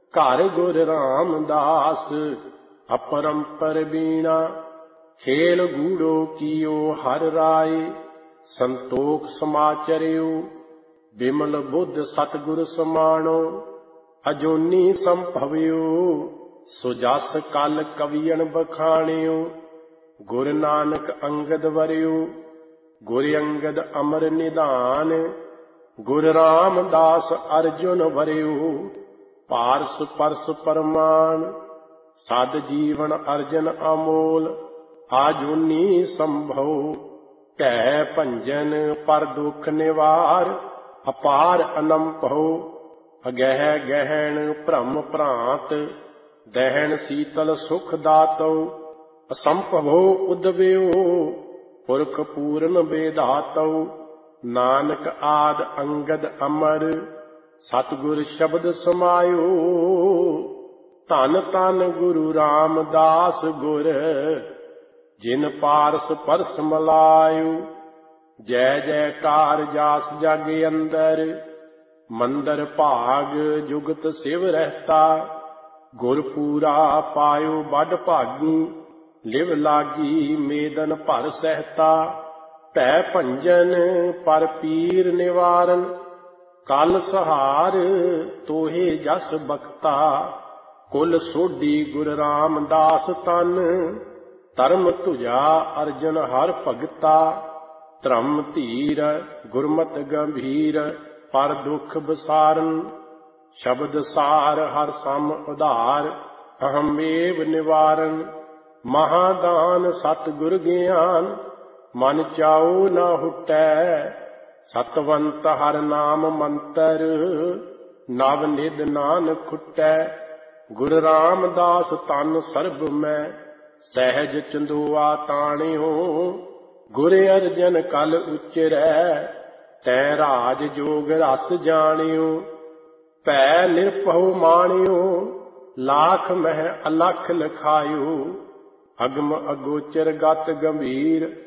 ਘਰ ਗੁਰ ਰਾਮਦਾਸ अपरंपर बीणा। खेल गूढ़ो कियो हर राय, संतोख समाचरियो। बिमल बुद्ध सतगुर समाणो, अजोनी संभवियो। सो जस कल कवियन बखाणियो, गुर नानक अंगद वरियो। गुर अंगद अमर निधान, गुर रामदास अर्जुन वरियो। पारस परस परमान, सद जीवन अर्जन अमोल। आजूनी संभव, कह भंजन पर दुख निवार। अपार अनंभव, अगह गहन भ्रम भ्रांत। दहन शीतल सुख दातो, असंभवो उदव्यो। पुरख पूर्ण बेधातो, नानक आद अंगद अमर। सतगुर शब्द समायो, धन धन गुरु रामदास गुर। जिन पारस परस मलायो, जय जयकार जास जग अंदर। मंदर भाग जुगत शिव रहता, गुर पूरा पायो बड़ भागी। लिव लागी मेदन भर सहता, भै भंजन पर पीर निवारन। कल सहार तोहे जस बख्ता, कुल सोढी गुर रामदास तन। धर्म तुझा अर्जन हर भगता, धर्म धीर गुरमत गंभीर। पर दुख बसारन, शब्द सार हर सम उधार। अहमेव निवारन, महादान सतगुर ज्ञान। मन चाओ न हुटै, सतवंत हर नाम मंतर। नव निध नानक खुटै, गुर रामदास तन सर्ब मैं। सहज चंदुआ ताणियो, गुर अर्जन कल उचरै। तै राज जोग रस जानियो, भै निरभउ मानियो। लाख मह अलख लखायो, अगम अगोचर गत गंभीर।